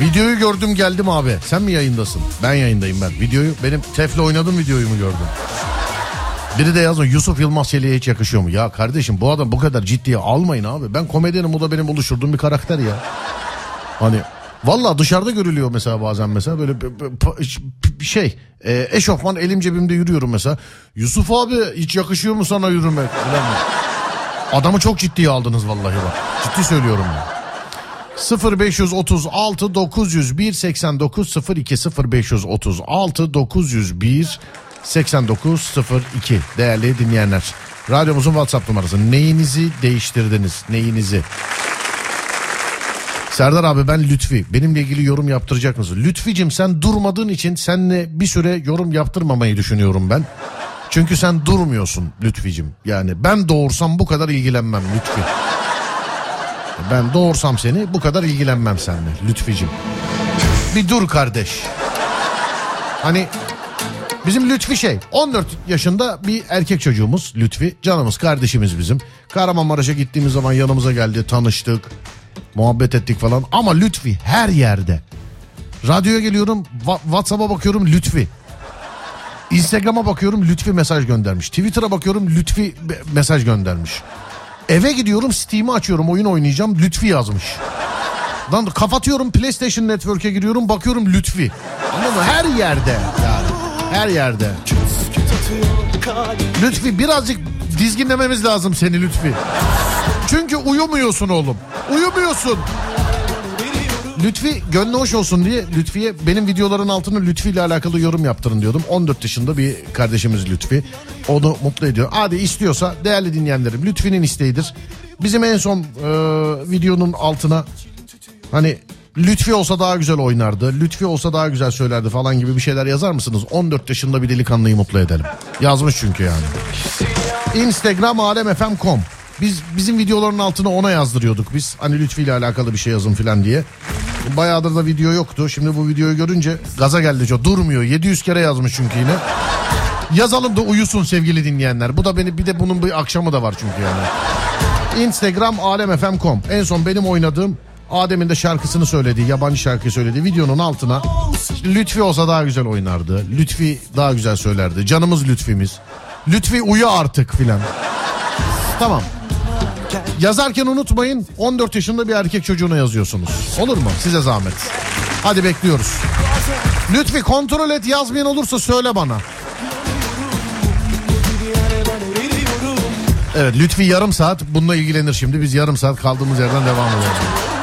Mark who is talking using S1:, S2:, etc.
S1: Videoyu gördüm geldim abi. Sen mi yayındasın? Ben yayındayım ben. Videoyu, benim Tef'le oynadığım videoyu mu gördün? Biri de yazın, Yusuf Yılmaz Çelik'e hiç yakışıyor mu? Ya kardeşim, bu adam bu kadar ciddiye almayın abi. Ben komedyenim, bu da benim oluşturduğum bir karakter ya. Hani valla dışarıda görülüyor mesela, bazen mesela böyle şey eşofman elim cebimde yürüyorum mesela. Yusuf abi hiç yakışıyor mu sana yürümek? Adamı çok ciddiye aldınız vallahi bak. Ciddi söylüyorum ya. 0536 901 8902 0536 901 8902 değerli dinleyenler. Radyomuzun WhatsApp numarası. Neyinizi değiştirdiniz? Neyinizi? Serdar abi ben Lütfi. Benimle ilgili yorum yaptıracak mısın? Lütficim, sen durmadığın için seninle bir süre yorum yaptırmamayı düşünüyorum ben. Çünkü sen durmuyorsun Lütficim. Yani ben doğursam bu kadar ilgilenmem Lütfi. Ben doğursam seni bu kadar ilgilenmem seninle Lütficim. Bir dur kardeş. Hani bizim Lütfi 14 yaşında bir erkek çocuğumuz Lütfi. Canımız kardeşimiz bizim. Kahramanmaraş'a gittiğimiz zaman yanımıza geldi, tanıştık. Muhabbet ettik falan. Ama Lütfi her yerde. Radyoya geliyorum, WhatsApp'a bakıyorum Lütfi. Instagram'a bakıyorum Lütfi mesaj göndermiş. Twitter'a bakıyorum Lütfi mesaj göndermiş. Eve gidiyorum, Steam'i açıyorum, oyun oynayacağım, Lütfi yazmış. Lan kapatıyorum, PlayStation Network'e giriyorum, bakıyorum Lütfi. Anladın mı? Her yerde yani. Her yerde. Lütfi, birazcık dizginlememiz lazım seni Lütfi. Çünkü uyumuyorsun oğlum. Uyumuyorsun. Lütfi gönlü hoş olsun diye Lütfi'ye benim videoların altına Lütfi ile alakalı yorum yaptırın diyordum. 14 yaşında bir kardeşimiz Lütfi. Onu mutlu ediyor. Hadi istiyorsa değerli dinleyenlerim, Lütfi'nin isteğidir. Bizim en son videonun altına hani Lütfi olsa daha güzel oynardı, Lütfi olsa daha güzel söylerdi falan gibi bir şeyler yazar mısınız? 14 yaşında bir delikanlıyı mutlu edelim. Yazmış çünkü yani. Instagram alemfm.com. Bizim videoların altına ona yazdırıyorduk biz. Hani Lütfi ile alakalı bir şey yazın falan diye. Bayağıdır da video yoktu. Şimdi bu videoyu görünce gaza geldi. Durmuyor. 700 kere yazmış çünkü yine. Yazalım da uyusun sevgili dinleyenler. Bu da bir de bunun bir akşamı da var çünkü yani. Instagram alemfm.com. En son benim oynadığım, Adem'in de şarkısını söylediği, yabancı şarkıyı söylediği videonun altına Lütfi olsa daha güzel oynardı, Lütfi daha güzel söylerdi, canımız Lütfi'miz, Lütfi uyu artık filan. Tamam. Yazarken unutmayın, 14 yaşında bir erkek çocuğuna yazıyorsunuz. Olur mu? Size zahmet. Hadi bekliyoruz. Lütfi kontrol et, yazmayan olursa söyle bana. Evet, Lütfi yarım saat bununla ilgilenir şimdi. Biz yarım saat kaldığımız yerden devam edelim.